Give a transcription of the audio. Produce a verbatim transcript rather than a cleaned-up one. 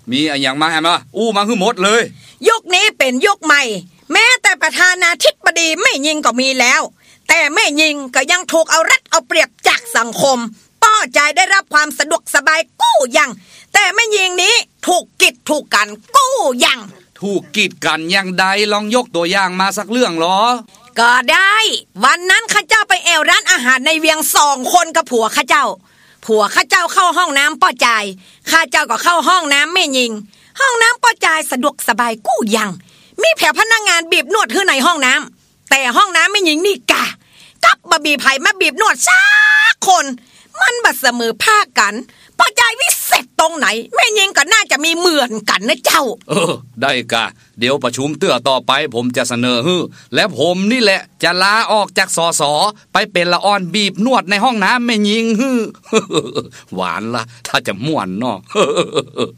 มีอะไรอย่างมาแอมอ่ะอู้มาคือหมดเลยยุคนี้เป็นยุคใหม่แม้แต่ประธานาธิบดีแม่หญิงก็มีแล้วแต่แม่หญิงก็ยังถูกเอารัดเอาเปรียบจากสังคมป้อใจได้รับความสะดวกสบายกู้ยังแต่แม่หญิงนี้ถูกกีดถูกกันกู้ยังถูกกีดกันยังใดลองยกตัวอย่างมาสักเรื่องหรอก็ได้วันนั้นข้าเจ้าไปแอวร้านอาหารในเวียงสองคนกับผัวข้าเจ้าผัวข้าเจ้าเข้าห้องน้ำป้อใจข้าเจ้าก็เข้าห้องน้ำแม่หญิงห้องน้ำป้อใจสะดวกสบายกู้ยังมีแผวพนักงานบีบนวดให้ในห้องน้ำแต่ห้องน้ำแม่หญิงนี่กะกับบ่บีบไผมาบีบนวดซักคนมันบ่เสมอภาคกันป้อใจวิเศษตรงไหนแม่หญิงก็น่าจะมีเหมือนกันนะเจ้าเออได้กะเดี๋ยวประชุมเตื้อต่อไปผมจะเสนอฮื้อและผมนี่แหละจะลาออกจากสสไปเป็นละอ่อนบีบนวดในห้องน้ำแม่หญิงฮื้อหวานละถ้าจะม่วนเนาะ